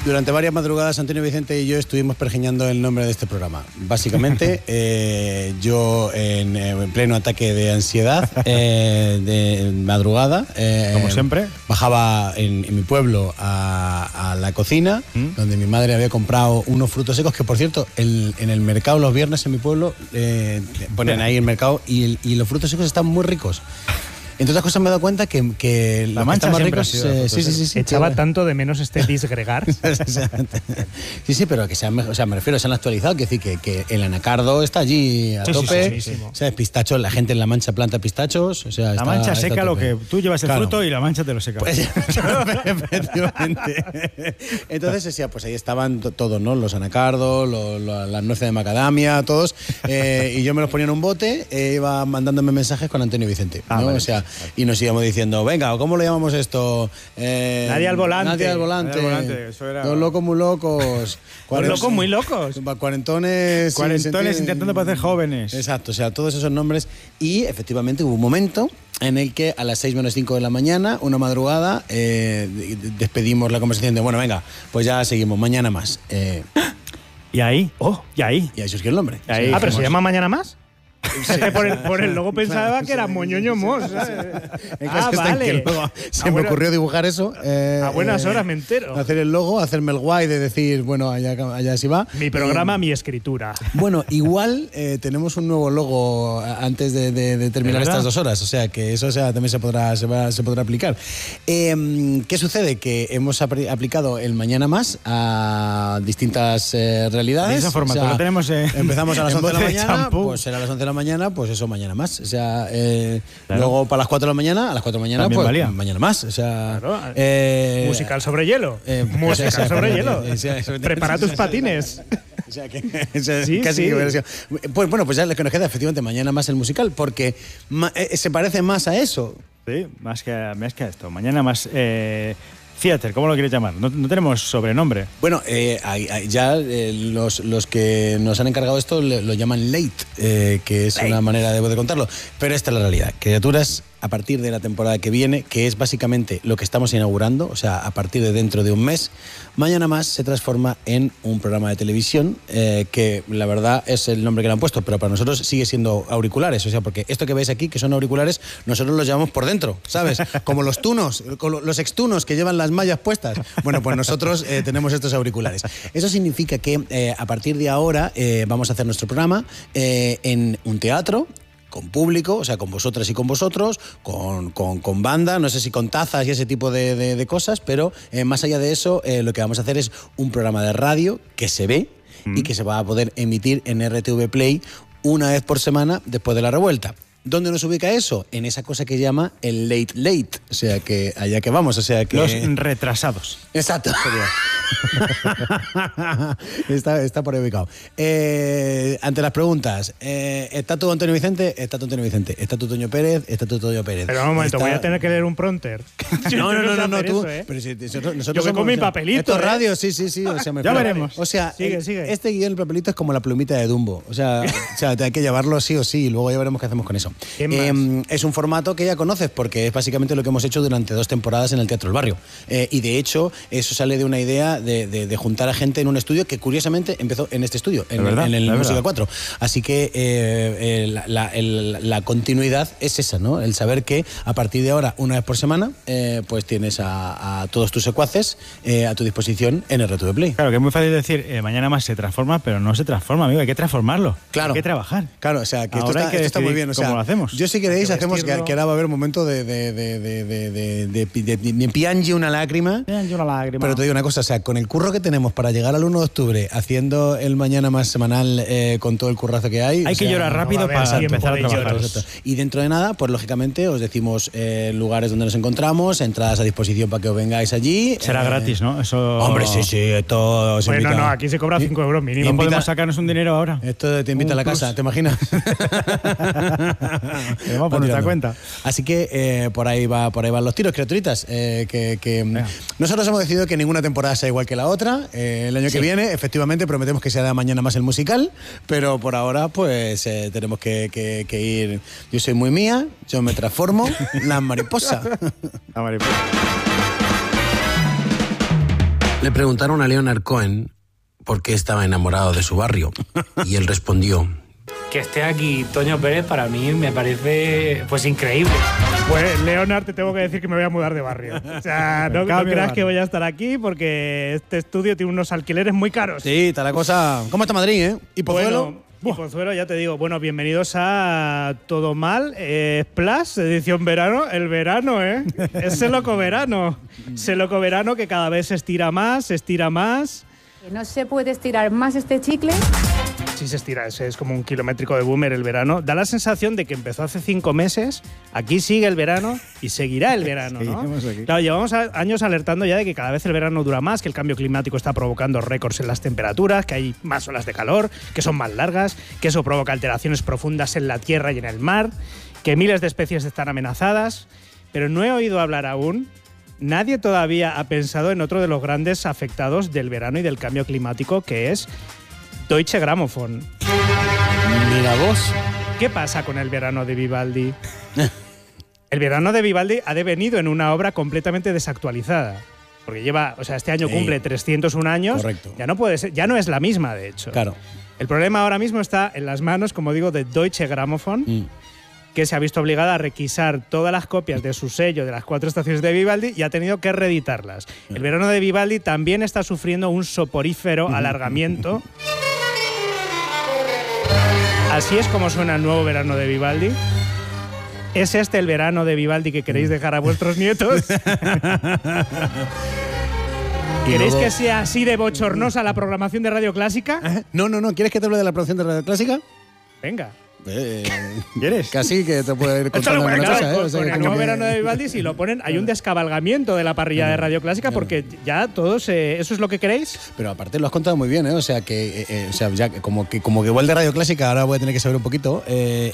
Durante varias madrugadas, Antonio Vicente y yo estuvimos pergeñando el nombre de este programa. Básicamente, yo en pleno ataque de ansiedad, de madrugada, como siempre, bajaba en mi pueblo a la cocina, donde mi madre había comprado unos frutos secos que, por cierto, en el mercado los viernes en mi pueblo ponen ahí el mercado y los frutos secos están muy ricos. Entre otras cosas me he dado cuenta que la mancha más siempre ricos, ha sido sí. Echaba tanto de menos este disgregar. Sí, pero que se me refiero, se han actualizado, que decir que el anacardo está allí a tope. Sí. ¿Sabes? Pistachos, la gente en La Mancha planta pistachos. O sea, la mancha seca lo que tú llevas el fruto y la mancha te lo seca. Pues, efectivamente. Entonces decía, pues ahí estaban todos, ¿no? Los anacardos, las nueces de macadamia, todos. Y yo me los ponía en un bote e iba mandándome mensajes con Antonio Vicente, ¿no? Vale. O sea, y nos íbamos diciendo, venga, ¿cómo le llamamos esto? Nadie al volante. Nadie al volante. Eso era... Dos locos muy locos. Dos locos muy locos. Cuarentones intentando parecer jóvenes. Exacto, o sea, todos esos nombres. Y efectivamente hubo un momento en el que a las 6 menos 5 de la mañana, una madrugada, despedimos la conversación de, bueno, venga, pues ya seguimos, mañana más. Y ahí. Y ahí surgió el nombre. Ahí. Pero ¿se llama Mañana Más? Por el logo pensaba que era Moñoño Mos. El caso está en que luego se me ocurrió dibujar eso. A buenas horas me entero. Hacer el logo, hacerme el guay de decir, bueno, allá sí va. Mi programa, mi escritura. Bueno, igual tenemos un nuevo logo antes de terminar estas 2 horas, o sea que eso también se podrá aplicar. ¿Qué sucede? Que hemos aplicado el Mañana Más a distintas realidades. De esa forma, o sea, lo tenemos empezamos a las 11 de la mañana, champú. pues será a las 11 de la mañana, pues eso, Mañana Más. O sea, claro. Luego para las 4 de la mañana, a las 4 de la mañana, También pues valía. Mañana Más. O sea, claro. Musical sobre hielo. Musical sobre hielo. Prepara tus patines. O sea, que Sí, casi sí. que versión. Pues bueno, pues ya lo que nos queda efectivamente Mañana Más el musical, porque se parece más a eso. Sí, más que esto. Mañana más... Theater, ¿cómo lo quieres llamar? No tenemos sobrenombre. Bueno, ya los que nos han encargado esto lo llaman late, que es una manera de contarlo. Pero esta es la realidad. Criaturas, a partir de la temporada que viene, que es básicamente lo que estamos inaugurando, o sea, a partir de dentro de un mes, Mañana Más se transforma en un programa de televisión que la verdad es el nombre que le han puesto, pero para nosotros sigue siendo auriculares, o sea, porque esto que veis aquí, que son auriculares, nosotros los llevamos por dentro, ¿sabes? Como los tunos, los extunos que llevan las mallas puestas. Bueno, pues nosotros tenemos estos auriculares. Eso significa que a partir de ahora vamos a hacer nuestro programa en un teatro, con público, o sea, con vosotras y con vosotros, con banda, no sé si con tazas y ese tipo de cosas, pero más allá de eso, lo que vamos a hacer es un programa de radio que se ve y que se va a poder emitir en RTV Play una vez por semana después de la revuelta. ¿Dónde nos ubica eso? En esa cosa que llama el late late, o sea que allá que vamos, o sea que... Los retrasados. Exacto. está por ahí ubicado. Ante las preguntas, ¿está tú Antonio Vicente? Está tú Antonio Vicente. ¿Está tú Toño Pérez? Está tú Toño Pérez. Pero un momento, voy a tener que leer un prompter. No, tú. Eso, ¿eh? Pero si nosotros Yo voy con mi papelito. Esto es radio, sí. O sea, Ya veremos. O sea, Sigue. este guión, el papelito es como la plumita de Dumbo. O sea, hay que llevarlo sí o sí y luego ya veremos qué hacemos con eso. Es un formato que ya conoces porque es básicamente lo que hemos hecho durante 2 temporadas en el Teatro del Barrio. Y de hecho, eso sale de una idea de juntar a gente en un estudio que curiosamente empezó en este estudio, en el Música 4. Así que la continuidad es esa, ¿no? El saber que a partir de ahora, una vez por semana, pues tienes a todos tus secuaces a tu disposición en RTV Play. Claro, que es muy fácil decir, Mañana Más se transforma, pero no se transforma, amigo, hay que transformarlo. Claro. Hay que trabajar. Claro, o sea, que Ahora esto está muy bien. O sea, ¿cómo lo hacemos? Yo, si queréis, hacemos que ahora va a haber un momento de piange una lágrima. Pero te digo una cosa, o sea, con el curro que tenemos para llegar al 1 de octubre haciendo el Mañana Más semanal con todo el currazo que hay. Hay que llorar rápido para empezar a trabajar. Y dentro de nada, pues lógicamente os decimos lugares donde nos encontramos, entradas a disposición para que os vengáis allí. Será gratis, ¿no? Eso... Hombre, sí, esto os Bueno, invita. no, aquí se cobra 5 euros mínimo. No podemos sacarnos un dinero ahora. Esto te invita a la casa, ¿te imaginas? Vamos por nuestra cuenta. Así que por ahí van los tiros, criaturitas. Nosotros hemos decidido que ninguna temporada sea igual que la otra. El año que viene, efectivamente, prometemos que sea Mañana Más el musical, pero por ahora, pues tenemos que ir. Yo soy muy mía, yo me transformo, la mariposa. La mariposa. Le preguntaron a Leonard Cohen por qué estaba enamorado de su barrio y él respondió: que esté aquí Toño Pérez para mí me parece pues increíble. Pues Leonard, te tengo que decir que me voy a mudar de barrio. O sea, no creas que voy a estar aquí porque este estudio tiene unos alquileres muy caros. Sí, está la cosa… ¿Cómo está Madrid, eh? ¿Y Pozuelo? Y Pozuelo, ya te digo. Bueno, bienvenidos a Todo Mal, Plus, edición verano. El verano, ¿eh? Ese loco verano. Ese loco verano que cada vez se estira más, se estira más. ¿No se puede estirar más este chicle? Sí se estira, es como un kilométrico de boomer el verano. Da la sensación de que empezó hace 5 meses, aquí sigue el verano y seguirá el verano, ¿no? Claro, llevamos años alertando ya de que cada vez el verano dura más, que el cambio climático está provocando récords en las temperaturas, que hay más olas de calor, que son más largas, que eso provoca alteraciones profundas en la tierra y en el mar, que miles de especies están amenazadas, pero no he oído hablar aún. Nadie todavía ha pensado en otro de los grandes afectados del verano y del cambio climático, que es Deutsche Grammophon. Mira vos. ¿Qué pasa con el verano de Vivaldi? El verano de Vivaldi ha devenido en una obra completamente desactualizada. Porque este año cumple 301 años. Correcto. Ya no puede ser, ya no es la misma, de hecho. Claro. El problema ahora mismo está en las manos, como digo, de Deutsche Grammophon, que se ha visto obligada a requisar todas las copias de su sello de las 4 estaciones de Vivaldi y ha tenido que reeditarlas. El verano de Vivaldi también está sufriendo un soporífero alargamiento. Así es como suena el nuevo verano de Vivaldi. ¿Es este el verano de Vivaldi que queréis dejar a vuestros nietos? ¿Queréis que sea así de bochornosa la programación de Radio Clásica? No. ¿Quieres que te hable de la producción de Radio Clásica? Venga. ¿Quieres? Casi que te puedo ir contando alguna cosa, ¿eh? O sea, con el nuevo verano de Vivaldi, si lo ponen, hay un descabalgamiento de la parrilla de Radio Clásica porque ya todos… ¿eso es lo que queréis? Pero aparte lo has contado muy bien, ¿eh? O sea, que ya como que igual de Radio Clásica, ahora voy a tener que saber un poquito.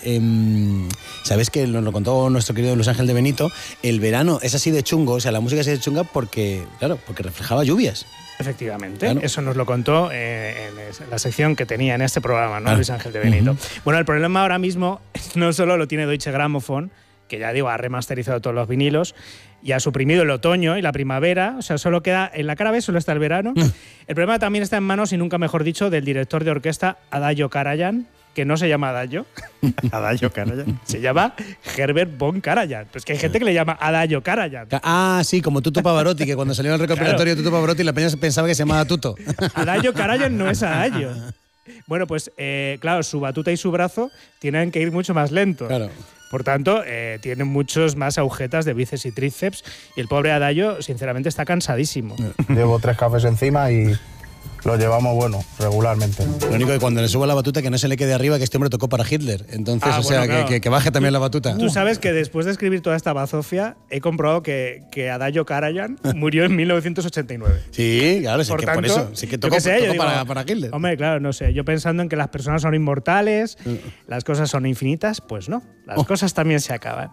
Sabes que nos lo contó nuestro querido Luis Ángel de Benito, el verano es así de chungo, o sea, la música es así de chunga porque reflejaba lluvias. Efectivamente, claro. Eso nos lo contó en la sección que tenía en este programa, ¿no? Luis Ángel de Benito. Bueno, el problema ahora mismo no solo lo tiene Deutsche Grammophon, que ya digo, ha remasterizado todos los vinilos y ha suprimido el otoño y la primavera, o sea, solo queda en la cara B, solo está el verano. El problema también está en manos, y nunca mejor dicho, del director de orquesta Adagio Karajan, que no se llama Adagio. Adagio Karajan. Se llama Herbert von Karajan. Pues que hay gente que le llama Adagio Karajan. Ah, sí, como Tuto Pavarotti, que cuando salió el recopilatorio de Tuto Pavarotti la peña pensaba que se llamaba Tuto. Adagio Karajan no es Adagio. Bueno, pues claro, su batuta y su brazo tienen que ir mucho más lento. Claro. Por tanto, tienen muchos más agujetas de bíceps y tríceps y el pobre Adagio, sinceramente, está cansadísimo. Llevo 3 cafés encima y lo llevamos, regularmente. Lo único que cuando le suba la batuta que no se le quede arriba, que este hombre tocó para Hitler. Entonces, claro. que baje también la batuta. Tú sabes que después de escribir toda esta bazofia, he comprobado que Adagio Karajan murió en 1989. Sí, claro, sí, por eso. Sí que tocó para Hitler. Hombre, claro, no sé. Yo pensando en que las personas son inmortales, las cosas son infinitas, pues no. Las cosas también se acaban.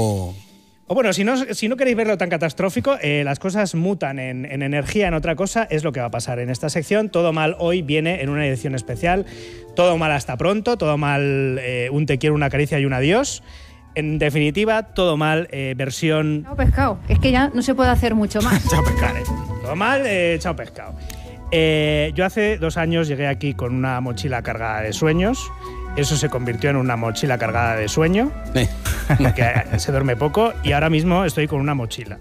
O bueno, si no queréis verlo tan catastrófico, las cosas mutan en energía, en otra cosa, es lo que va a pasar en esta sección. Todo mal hoy viene en una edición especial. Todo mal hasta pronto, todo mal un te quiero, una caricia y un adiós. En definitiva, todo mal versión… Chao pescado, es que ya no se puede hacer mucho más. Chao pescado. Todo mal, chao pescado. Yo hace 2 años llegué aquí con una mochila cargada de sueños. Eso se convirtió en una mochila cargada de sueño, porque se duerme poco, y ahora mismo estoy con una mochila.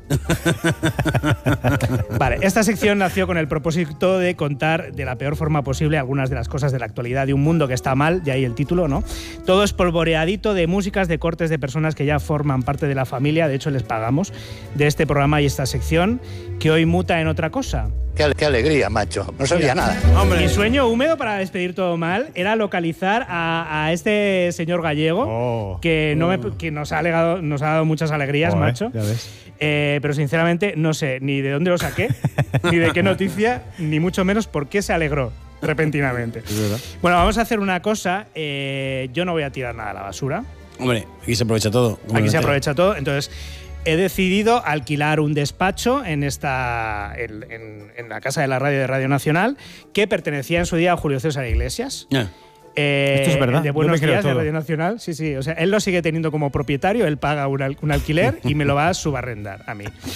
Vale, esta sección nació con el propósito de contar de la peor forma posible algunas de las cosas de la actualidad de un mundo que está mal, de ahí el título, ¿no? Todo espolvoreadito de músicas, de cortes de personas que ya forman parte de la familia, de hecho les pagamos, de este programa y esta sección, que hoy muta en otra cosa. Qué alegría, macho. No sabía nada. Hombre. Mi sueño húmedo para despedir todo mal era localizar a este señor gallego que nos ha dado muchas alegrías, macho. Ya ves. Pero sinceramente no sé ni de dónde lo saqué, ni de qué noticia, ni mucho menos por qué se alegró repentinamente. Es verdad. Bueno, vamos a hacer una cosa. Yo no voy a tirar nada a la basura. Hombre, aquí se aprovecha todo. Aquí se aprovecha todo. Entonces… he decidido alquilar un despacho en la casa de la radio de Radio Nacional que pertenecía en su día a Julio César Iglesias. Esto es verdad. De Buenos Días de Radio Nacional. Sí. O sea, él lo sigue teniendo como propietario, él paga un alquiler y me lo va a subarrendar a mí.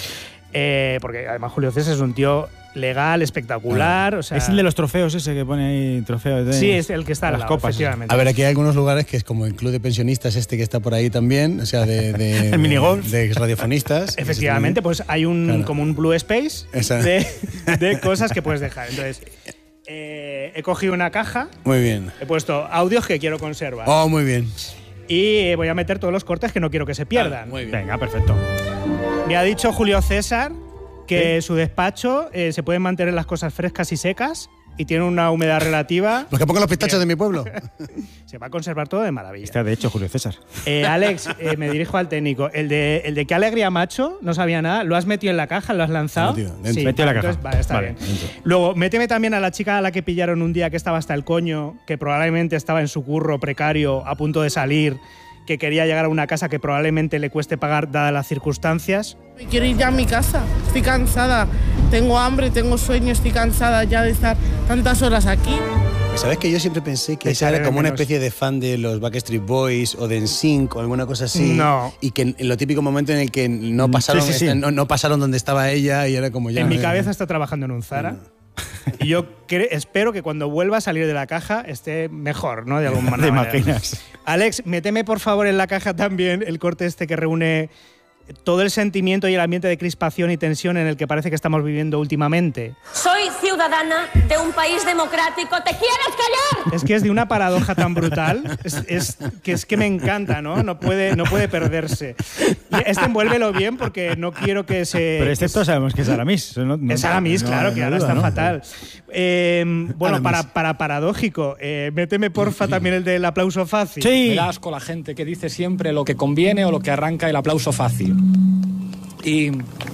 Porque además Julio César es un tío legal, espectacular. O sea, es el de los trofeos ese que pone ahí, trofeos de... Sí, es el que está las al lado, copas. efectivamente. A ver, aquí hay algunos lugares que es como el club de pensionistas que está por ahí también, o sea, El minigolf. de radiofonistas. Efectivamente, pues hay como un Blue Space de cosas que puedes dejar. Entonces, he cogido una caja, Muy bien. he puesto audios que quiero conservar. Oh, muy bien. Y voy a meter todos los cortes que no quiero que se pierdan. Muy bien. Venga, perfecto. Me ha dicho Julio César que su despacho se pueden mantener las cosas frescas y secas y tiene una humedad relativa. Pues que pongo los pistachos de mi pueblo. Se va a conservar todo de maravilla. Está de hecho Julio César. Alex, me dirijo al técnico. El de qué alegría, macho, no sabía nada. ¿Lo has metido en la caja? ¿Lo has lanzado? Metido, dentro. Sí, Metido en la caja. entonces, vale, está Vale, bien. dentro. Luego, méteme también a la chica a la que pillaron un día que estaba hasta el coño, que probablemente estaba en su curro precario, a punto de salir, que quería llegar a una casa que probablemente le cueste pagar dadas las circunstancias. Quiero ir ya a mi casa, estoy cansada, tengo hambre, tengo sueño, estoy cansada ya de estar tantas horas aquí. ¿Sabes que yo siempre pensé que Te esa era echaré como de una menos. especie de fan de los Backstreet Boys o de NSYNC o alguna cosa así? No. Y que en lo típico momento en el que no pasaron, sí. No pasaron donde estaba ella y era como ya… En mi cabeza está trabajando en un Zara. Y yo espero que cuando vuelva a salir de la caja esté mejor, ¿no? De alguna ¿Te manera. imaginas? Alex, méteme por favor en la caja también el corte este que reúne todo el sentimiento y el ambiente de crispación y tensión en el que parece que estamos viviendo últimamente. Soy ciudadana de un país democrático. ¿Te quieres callar? Es que es de una paradoja tan brutal, es que me encanta, ¿no? No puede perderse. Y envuélvelo bien porque no quiero que se… Pero excepto sabemos que es Aramis. Es Aramis, claro, que ahora duda, está ¿no? fatal. Bueno, para paradójico, méteme porfa también el del aplauso fácil. Sí. Me da asco la gente que dice siempre lo que conviene o lo que arranca el aplauso fácil. Y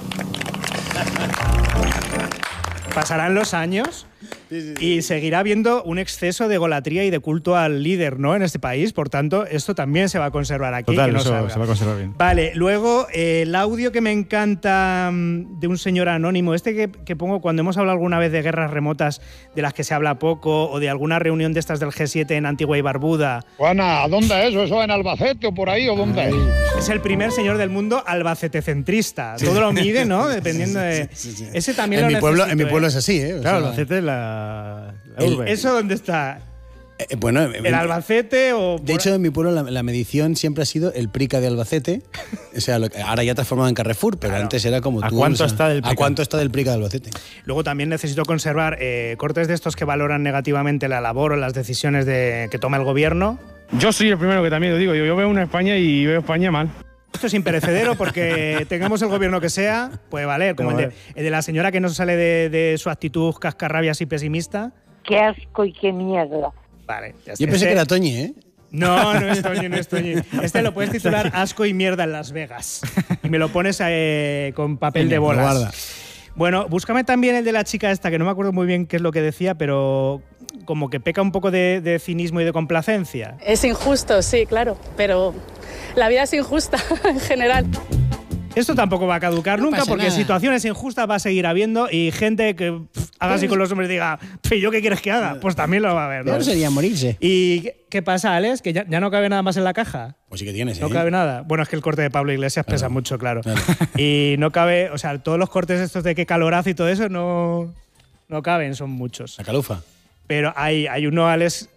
pasarán los años y seguirá habiendo un exceso de egolatría y de culto al líder, ¿no? En este país. Por tanto, esto también se va a conservar aquí. Total, que no eso salga. se va a conservar bien. Vale, luego el audio que me encanta de un señor anónimo, este que pongo cuando hemos hablado alguna vez de guerras remotas de las que se habla poco o de alguna reunión de estas del G7 en Antigua y Barbuda. Juana, ¿dónde es eso? ¿Eso en Albacete o por ahí o dónde es? Es el primer señor del mundo albacetecentrista. Todo lo mide, ¿no? Dependiendo de… Ese también En lo mi pueblo, necesito, en mi pueblo es así, ¿eh? O Claro, sea, Albacete es la urbe. ¿Eso dónde está? bueno, ¿El Albacete o…? De hecho, en mi pueblo la medición siempre ha sido el Prica de Albacete. O sea, ahora ya transformado en Carrefour, pero antes era como ¿A tú. cuánto o sea, está del Prica? ¿A cuánto está del Prica de Albacete? Luego también necesito conservar cortes de estos que valoran negativamente la labor o las decisiones que toma el gobierno. Yo soy el primero que también lo digo. Yo veo una España y veo España mal. Esto es imperecedero porque tengamos el gobierno que sea, puede valer. Como el de la señora que no sale de su actitud cascarrabias y pesimista. Qué asco y qué mierda. Vale, ya está. Yo pensé que era Toñi, ¿eh? No es Toñi, no es Toñi. Este lo puedes titular Asco y mierda en Las Vegas. Y me lo pones con papel de bolas. Lo guarda. Bueno, búscame también el de la chica esta, que no me acuerdo muy bien qué es lo que decía, pero como que peca un poco de cinismo y de complacencia. Es injusto, sí, claro, pero la vida es injusta en general. Esto tampoco va a caducar nunca pasa porque nada. situaciones injustas va a seguir habiendo y gente que haga así con los hombres y diga, ¿y yo qué quieres que haga? Pues también lo va a haber, ¿no? Peor sería morirse. ¿Y qué pasa, Alex? ¿Que ya no cabe nada más en la caja? Pues sí que tienes, No ¿eh? cabe nada. Bueno, es que el corte de Pablo Iglesias pesa mucho, claro. Y no cabe, o sea, todos los cortes estos de qué calorazo y todo eso no caben, son muchos. La calufa. Pero hay uno, Alex,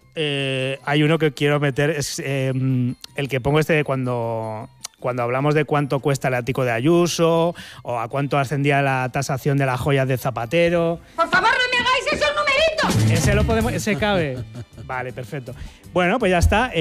hay uno que quiero meter, es el que pongo este de cuando hablamos de cuánto cuesta el ático de Ayuso o a cuánto ascendía la tasación de las joyas de Zapatero. Por favor, no me hagáis esos numeritos. Ese cabe. Vale, perfecto. Bueno, pues ya está.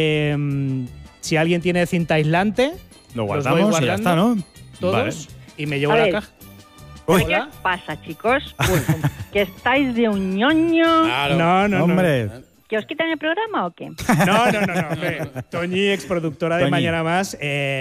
Si alguien tiene cinta aislante, Lo los voy guardamos y ya está, guardando ¿no? todos Vale. y me llevo A la ver. caja. ¿Qué Hola. os pasa, chicos? ¿Que estáis de un ñoño? No. Hombre, ¿Que os quitan el programa o qué? No, hombre. Toñi, exproductora de Toñi. Mañana Más.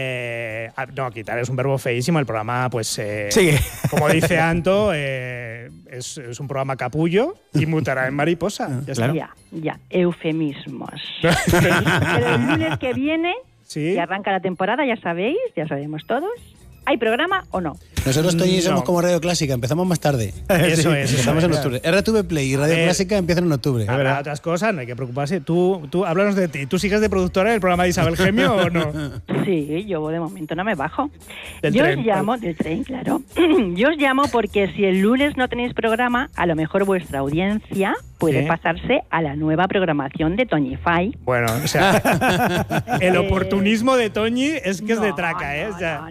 No, quitar es un verbo feísimo. El programa, pues, sigue. como dice Anto, es un programa capullo y mutará en mariposa. Ya está. Claro. Ya, eufemismos. Pero el lunes que viene, Sí. que arranca la temporada, ya sabéis, ya sabemos todos, ¿hay programa o no? Nosotros, Toñi, somos como Radio Clásica, empezamos más tarde. Eso es. Empezamos en octubre. RTV Play y Radio Clásica empiezan en octubre. Habrá otras cosas, no hay que preocuparse. Tú háblanos de ti. ¿Tú sigues de productora en el programa de Isabel Gemio o no? Sí, yo de momento no me bajo. Del Yo tren. os llamo, del tren, claro. Yo os llamo porque si el lunes no tenéis programa, a lo mejor vuestra audiencia puede ¿Sí? pasarse a la nueva programación de Toñify. Bueno, o sea, el oportunismo de Toñi es que es de traca, ¿eh? O sea,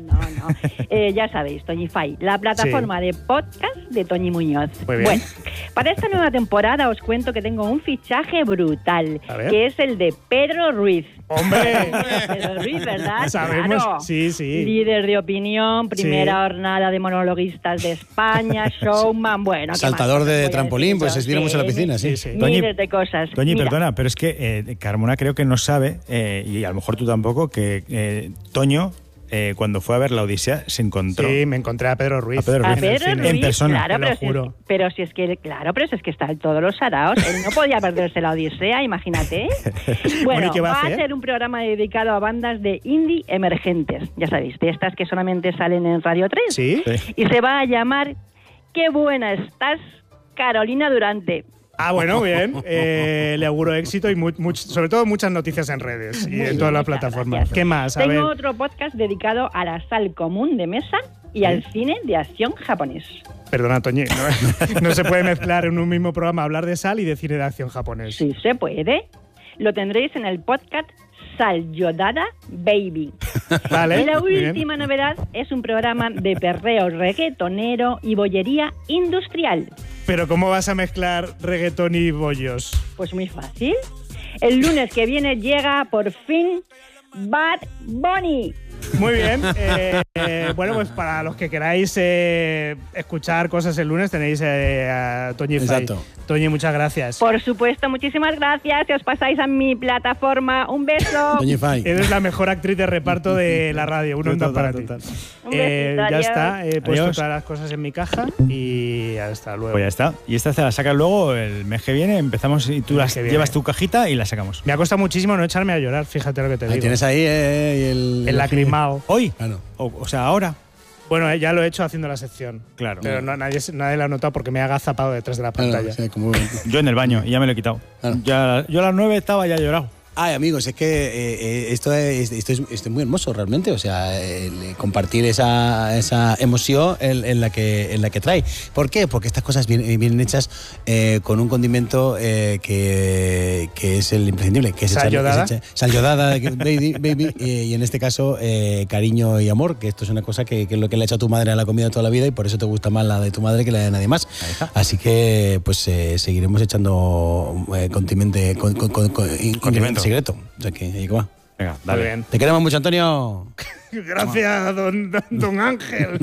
Ya sabéis, Toñify, la plataforma de podcast de Toñi Muñoz. Muy bien. Bueno, para esta nueva temporada os cuento que tengo un fichaje brutal, A ver. que es el de Pedro Ruiz. ¡Hombre! Pedro Ruiz, ¿verdad? Sabemos, Claro. sí. Líder de opinión, primera Sí. jornada de monologuistas de España, showman, bueno. ¿qué Saltador más? de Voy a trampolín, decir pues yo? se tira mucho a la piscina, sí. Miles de cosas. Toñi, Mira, perdona, pero es que Carmona creo que no sabe, y a lo mejor tú tampoco, que Toño, cuando fue a ver la Odisea, se encontró. Sí, me encontré a Pedro Ruiz. A Pedro Ruiz. A Pedro en Ruiz, persona. claro, Te lo juro. pero si es que está en todos los saraos. Él no podía perderse la Odisea, imagínate. Bueno, ¿y qué va a hacer? ser un programa dedicado a bandas de indie emergentes. Ya sabéis, de estas que solamente salen en Radio 3. ¿Sí? Y se va a llamar Qué buena estás, Carolina Durante. Ah, bueno, bien. Le auguro éxito y sobre todo muchas noticias en redes y en todas las plataformas. ¿Qué más? A ver. Tengo otro podcast dedicado a la sal común de mesa y al cine de acción japonés. Perdona, Toñi, no se puede mezclar en un mismo programa hablar de sal y de cine de acción japonés. Sí se puede. Lo tendréis en el podcast Sal Yodada Baby. Vale, Y la muy bien. última novedad es un programa de perreo reggaetonero y bollería industrial. Pero ¿cómo vas a mezclar reggaetón y bollos? Pues muy fácil. El lunes que viene llega por fin Bad Bunny. Muy bien. Bueno, pues para los que queráis escuchar cosas el lunes tenéis a Toñi Fay. Exacto. Toñi, muchas gracias. Por supuesto, muchísimas gracias. Si os pasáis a mi plataforma, un beso. Toñi Fay. Eres la mejor actriz de reparto de la radio. Un onda para ti. Un besito, Ya adiós. está. He puesto Adiós. todas las cosas en mi caja y hasta luego. Pues ya está. Y esta te la sacas luego el mes que viene. Empezamos y tú El las mes que viene. llevas tu cajita y la sacamos. Me ha costado muchísimo no echarme a llorar, fíjate lo que te Ahí digo. tienes ahí El lacrimao. ¿Hoy? Claro. O sea, ahora. Bueno, ya lo he hecho haciendo la sección. Claro. Pero nadie lo ha notado porque me ha agazapado detrás de la Claro, pantalla. sí, como- Yo en el baño y ya me lo he quitado. Claro. Yo a las 9 estaba ya llorado. Ay, amigos, es que esto es muy hermoso realmente, o sea, compartir esa emoción en la que trae. ¿Por qué? Porque estas cosas vienen hechas con un condimento que es el imprescindible, que es Sal Yodada. sal Yodada, baby, y en este caso cariño y amor, que esto es una cosa que es lo que le ha hecho a tu madre a la comida toda la vida y por eso te gusta más la de tu madre que la de nadie más. Así que pues seguiremos echando condimento secreto. O sea que ahí va. Venga, Muy bien. Te queremos mucho, Antonio. Gracias, don Ángel.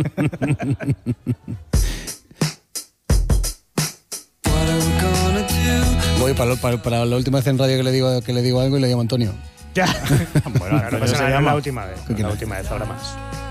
Voy para la última vez en radio que le digo algo y le llamo Antonio. Ya. Bueno, No pasa se nada, no es llama. la última vez. No es la última vez, ahora más.